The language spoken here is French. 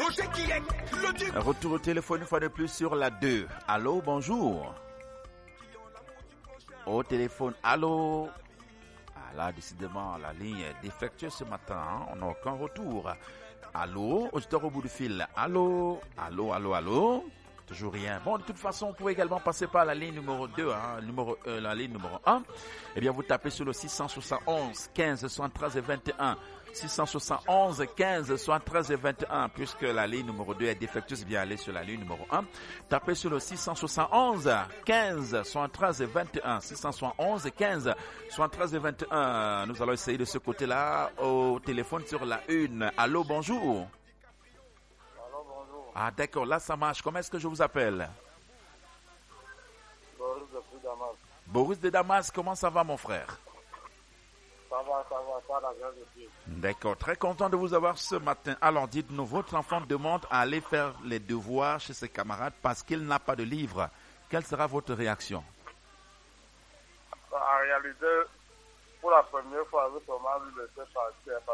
Retour au téléphone une fois de plus sur la 2. Allô, bonjour. Au téléphone, allô. Ah là, décidément, la ligne est défectueuse ce matin. Hein? On n'a aucun retour. Allô, auditeur au bout du fil. Allô, allô, allô, allô. Toujours rien. Bon, de toute façon, vous pouvez également passer par la ligne numéro 2, hein, la ligne numéro 1. Eh bien, vous tapez sur le 671 15 73 et 21. 671 15 73 et 21. Puisque la ligne numéro 2 est défectueuse, bien allez sur la ligne numéro 1. Tapez sur le 671 15 73 et 21. 671 15 73 et 21. Nous allons essayer de ce côté-là au téléphone sur la 1. Allô, bonjour. Ah d'accord, là ça marche. Comment est-ce que je vous appelle? Boris de Damas. Boris de Damas, comment ça va mon frère? Ça va, la grâce de Dieu. D'accord, très content de vous avoir ce matin. Alors dites-nous, votre enfant demande à aller faire les devoirs chez ses camarades parce qu'il n'a pas de livre. Quelle sera votre réaction? En réalité, pour la première fois, avec Thomas, il était parti.